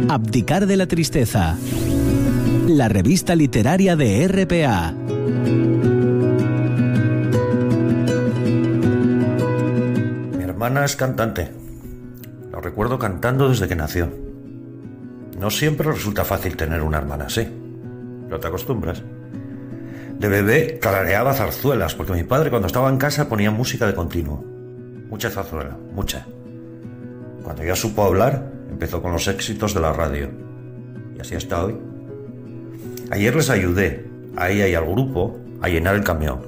Abdicar de la tristeza. La revista literaria de RPA. Mi hermana es cantante. La recuerdo cantando desde que nació. No siempre resulta fácil tener una hermana así, pero te acostumbras. De bebé tarareaba zarzuelas, porque mi padre cuando estaba en casa ponía música de continuo. Mucha zarzuela, mucha. Cuando ya supo hablar, empezó con los éxitos de la radio. Y así hasta hoy. Ayer les ayudé, a ella y al grupo, a llenar el camión.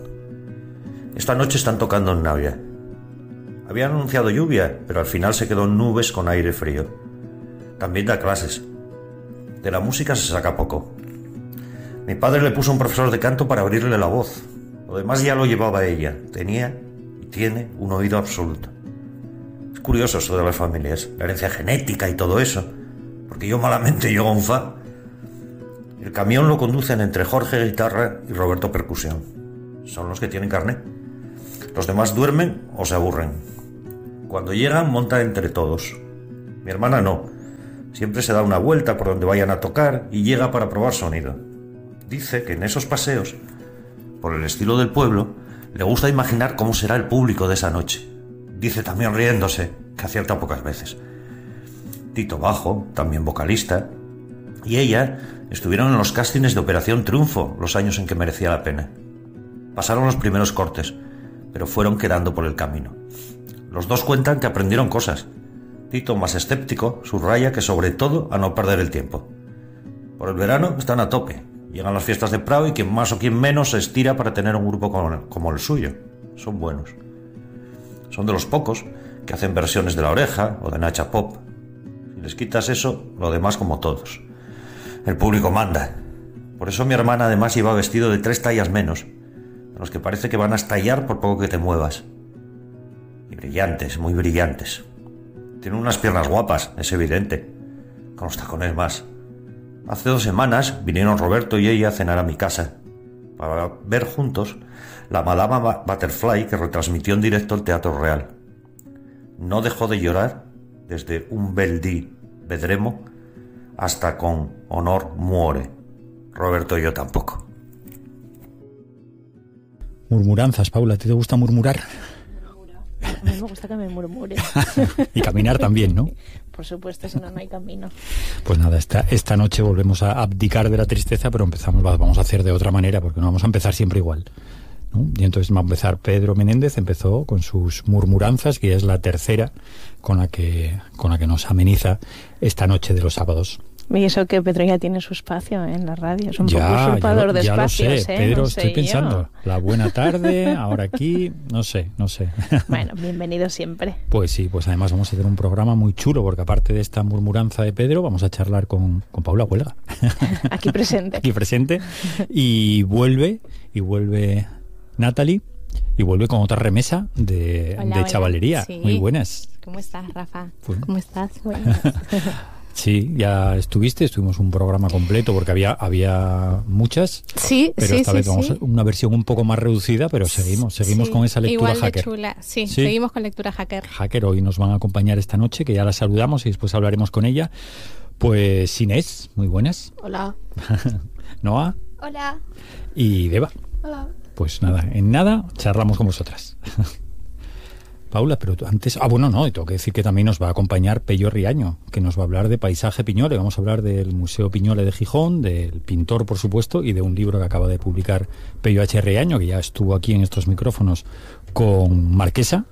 Esta noche están tocando en Navia. Habían anunciado lluvia, pero al final se quedó en nubes con aire frío. También da clases. De la música se saca poco. Mi padre le puso un profesor de canto para abrirle la voz. Lo demás ya lo llevaba ella. Tenía y tiene un oído absoluto. Es curioso eso de las familias, la herencia genética y todo eso, porque yo malamente llego a un fa. El camión lo conducen entre Jorge guitarra y Roberto percusión. Son los que tienen carné. Los demás duermen o se aburren. Cuando llegan montan entre todos. Mi hermana no. Siempre se da una vuelta por donde vayan a tocar y llega para probar sonido. Dice que en esos paseos, por el estilo del pueblo, le gusta imaginar cómo será el público de esa noche. Dice también riéndose, que acierta pocas veces. Tito Bajo, también vocalista, y ella estuvieron en los castings de Operación Triunfo los años en que merecía la pena. Pasaron los primeros cortes, pero fueron quedando por el camino. Los dos cuentan que aprendieron cosas. Tito, más escéptico, subraya que sobre todo a no perder el tiempo. Por el verano están a tope. Llegan las fiestas de Prado y quien más o quien menos se estira para tener un grupo como el suyo. Son buenos. Son de los pocos que hacen versiones de La Oreja o de Nacha Pop. Si les quitas eso, lo demás como todos. El público manda. Por eso mi hermana además iba vestido de 3 tallas menos, de los que parece que van a estallar por poco que te muevas. Y brillantes, muy brillantes. Tiene unas piernas guapas, es evidente. Con los tacones más. Hace 2 semanas vinieron Roberto y ella a cenar a mi casa para ver juntos la Madama Butterfly que retransmitió en directo el Teatro Real. No dejó de llorar desde Un bel dì vedremo hasta Con honor muore. Roberto y yo tampoco. Murmuranzas, Paula, ¿te gusta murmurar? A mí me gusta que me murmure. Y caminar también, ¿no? Por supuesto, si no, no hay camino. Pues nada, esta noche volvemos a abdicar de la tristeza, pero vamos a hacer de otra manera, porque no vamos a empezar siempre igual, ¿no? Y entonces va a empezar Pedro Menéndez, empezó con sus murmuranzas, que ya es la tercera con la que nos ameniza esta noche de los sábados. Y eso que Pedro ya tiene su espacio en la radio, es un poco usurpador de espacios. Ya lo sé, Pedro, no estoy pensando, la buena tarde, ahora aquí, no sé. Bueno, bienvenido siempre. Pues sí, pues además vamos a tener un programa muy chulo, porque aparte de esta murmuranza de Pedro, vamos a charlar con Paula Huelga. Aquí presente. Y vuelve Natalie, y vuelve con otra remesa de chavalería. Sí. Muy buenas. ¿Cómo estás, Rafa? Pues, ¿Cómo estás? Buenas. Sí, ya estuvimos un programa completo porque había muchas. Sí, pero esta vez vamos a una versión un poco más reducida, pero seguimos con esa lectura igual hacker. De chula. Sí, seguimos con lectura hacker. Hacker hoy nos van a acompañar esta noche, que ya la saludamos y después hablaremos con ella. Pues Inés, muy buenas. Hola. Noa. Hola. Y Deva. Hola. Pues nada, en nada charlamos con vosotras. Paula, pero antes... y tengo que decir que también nos va a acompañar Pello Riaño, que nos va a hablar de Paisaje Piñole. Vamos a hablar del Museo Piñole de Gijón, del pintor, por supuesto, y de un libro que acaba de publicar Pello H. Riaño, que ya estuvo aquí en estos micrófonos con Marquesa,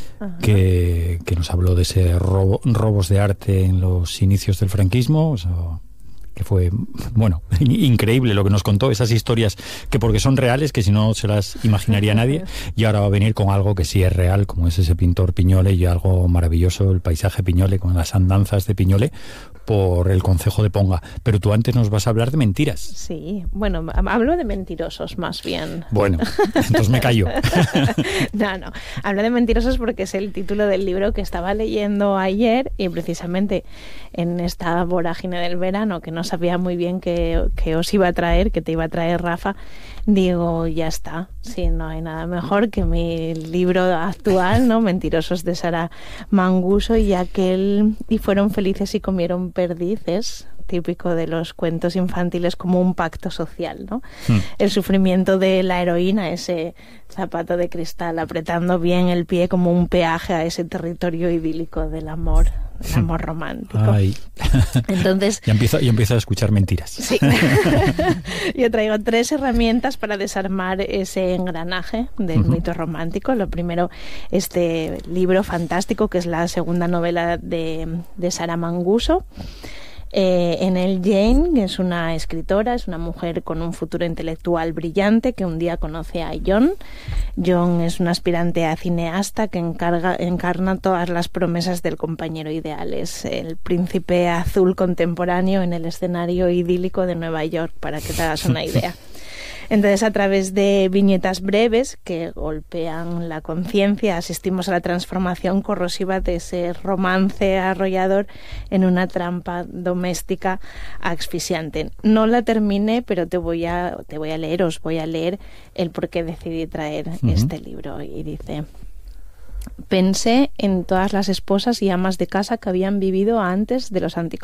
que nos habló de ese robos de arte en los inicios del franquismo, que fue, increíble lo que nos contó, esas historias que porque son reales, que si no se las imaginaría nadie, y ahora va a venir con algo que sí es real, como es ese pintor Piñole, y algo maravilloso, el paisaje Piñole, con las andanzas de Piñole por el concejo de Ponga. Pero tú antes nos vas a hablar de mentiras. Sí, bueno, hablo de mentirosos más bien. Bueno, entonces me callo. No, hablo de mentirosos porque es el título del libro que estaba leyendo ayer, y precisamente en esta vorágine del verano que nos no sabía muy bien qué os iba a traer, que te iba a traer Rafa, digo, ya está, sí, no hay nada mejor que mi libro actual, ¿no? Mentirosos, de Sara Manguso, y fueron felices y comieron perdices, típico de los cuentos infantiles, como un pacto social, ¿no? El sufrimiento de la heroína, ese zapato de cristal apretando bien el pie como un peaje a ese territorio idílico del amor romántico. Ay. Entonces, yo empiezo a escuchar mentiras. Sí. Yo traigo 3 herramientas para desarmar ese engranaje del mito romántico. Lo primero, este libro fantástico, que es la segunda novela de Sara Manguso. En él Jane, que es una escritora, es una mujer con un futuro intelectual brillante que un día conoce a John. John es un aspirante a cineasta que encarna todas las promesas del compañero ideal. Es el príncipe azul contemporáneo en el escenario idílico de Nueva York, para que te hagas una idea. Entonces, a través de viñetas breves que golpean la conciencia, asistimos a la transformación corrosiva de ese romance arrollador en una trampa doméstica asfixiante. No la terminé, pero os voy a leer el por qué decidí traer este libro. Y dice: pensé en todas las esposas y amas de casa que habían vivido antes de los anticonceptivos.